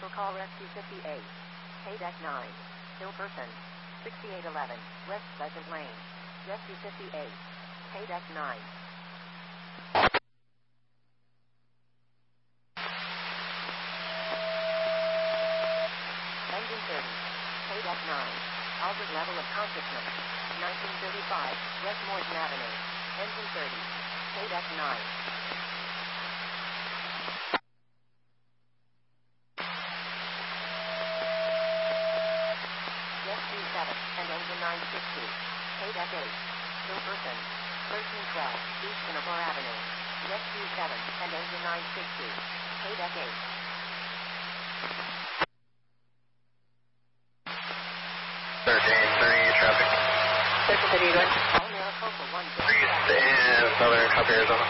Special call Rescue 58. Paydeck 9. Ill person. 6811. West Pleasant Lane. Rescue 58. Paydeck 9. Engine 30. Paydeck 9. Altered level of consciousness. 1935. West Morton Avenue. Engine 30. Paydeck 9. Rescue 7 and engine 960. Paydeck 8. Ill person. 1312 East Singapore Avenue. Rescue 7 and engine 960. Paydeck 8. Traffic. Section 30, go ahead. All Maricopa 157. East and Southern Copy, Arizona.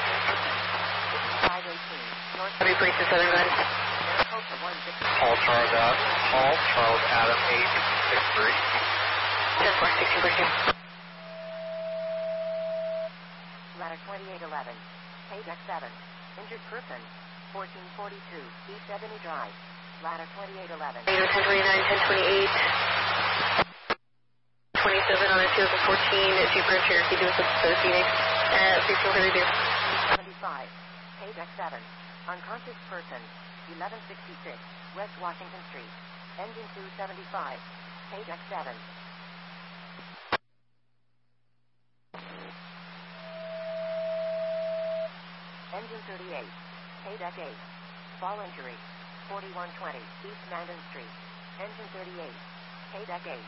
518. North Copy, police to Southern, go ahead. Maricopa 160. Paul Charles Adam 863. 10-4, 16, Ladder 2811. Paydeck 7. Injured person. 1442 East Ebony Drive. Ladder 2811. 1029, 1028. 27 on a 2014 Jeep Grand Cherokee to the Phoenix at 1632. 75. Paydeck 7. Unconscious person. 1166 West Washington Street. Engine 275. Paydeck 7. Engine 38. Paydeck 8. Fall injury. 4120 East Mandan Street. Engine 38. Paydeck 8.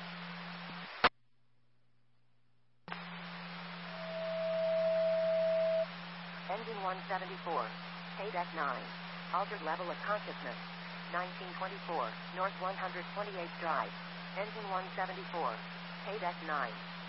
Engine 174. Paydeck 9. Altered level of consciousness. 1924 North 128th Drive. Engine 174. Paydeck 9.